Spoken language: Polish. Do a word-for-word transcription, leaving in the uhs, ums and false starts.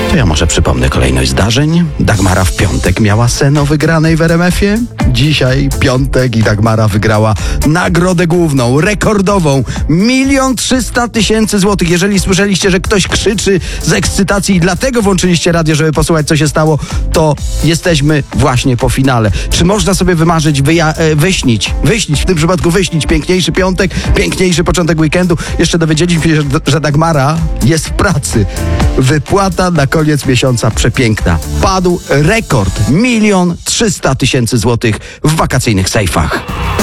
To ja może przypomnę kolejność zdarzeń. Dagmara w piątek miała seno wygranej w er em efie. Dzisiaj piątek i Dagmara wygrała nagrodę główną, rekordową, milion trzysta tysięcy złotych. Jeżeli słyszeliście, że ktoś krzyczy z ekscytacji i dlatego włączyliście radio, żeby posłuchać, co się stało, to jesteśmy właśnie po finale. Czy można sobie wymarzyć, wyja- e, wyśnić, wyśnić, w tym przypadku wyśnić piękniejszy piątek, piękniejszy początek weekendu? Jeszcze dowiedzieliśmy się, że, że Dagmara jest w pracy. Wypłata na koniec miesiąca przepiękna. Padł rekord, milion trzysta tysięcy złotych w wakacyjnych sejfach.